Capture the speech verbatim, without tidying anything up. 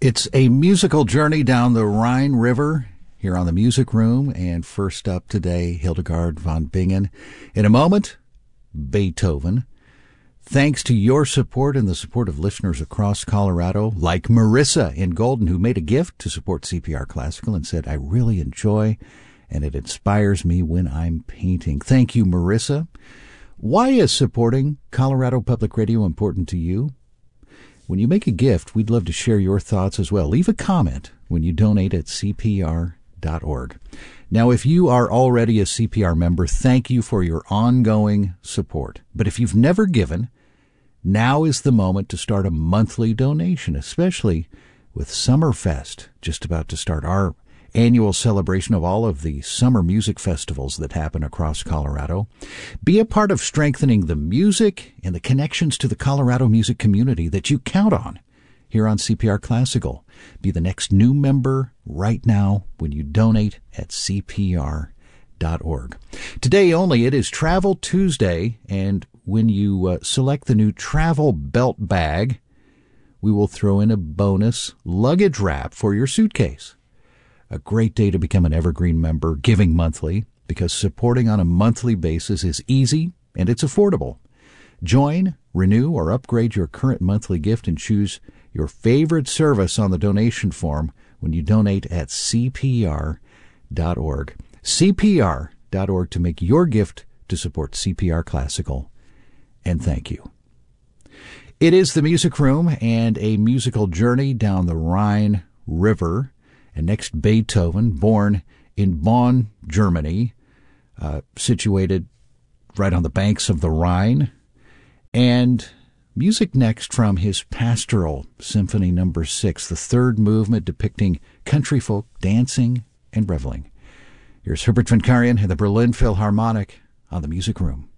It's a musical journey down the Rhine River here on the Music Room. And first up today, Hildegard von Bingen. In a moment, Beethoven. Thanks to your support and the support of listeners across Colorado, like Marissa in Golden, who made a gift to support C P R Classical and said, I really enjoy and it inspires me when I'm painting. Thank you, Marissa. Why is supporting Colorado Public Radio important to you? When you make a gift, we'd love to share your thoughts as well. Leave a comment when you donate at C P R dot org. Now, if you are already a C P R member, thank you for your ongoing support. But if you've never given, now is the moment to start a monthly donation, especially with Summerfest just about to start, our annual celebration of all of the summer music festivals that happen across Colorado. Be a part of strengthening the music and the connections to the Colorado music community that you count on here on C P R Classical. Be the next new member right now when you donate at C P R dot org. Today only, it is Travel Tuesday, and when you uh, select the new travel belt bag, we will throw in a bonus luggage wrap for your suitcase. A great day to become an Evergreen member, giving monthly, because supporting on a monthly basis is easy and it's affordable. Join, renew, or upgrade your current monthly gift and choose your favorite service on the donation form when you donate at C P R dot org. C P R dot org to make your gift to support C P R Classical. And thank you. It is the Music Room and a musical journey down the Rhine River. And next, Beethoven, born in Bonn, Germany, uh, situated right on the banks of the Rhine. And music next from his Pastoral Symphony Number Six, the third movement depicting country folk dancing and reveling. Here's Herbert von Karajan and the Berlin Philharmonic on the Music Room.